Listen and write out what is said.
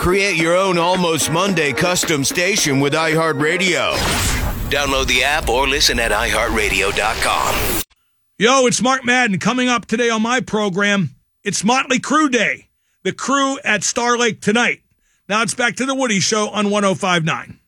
Create your own Almost Monday custom station with iHeartRadio. Download the app or listen at iHeartRadio.com. Yo, it's Mark Madden. Coming up today on my program, it's Motley Crue Day. The Crew at Star Lake tonight. Now it's back to the Woody Show on 105.9.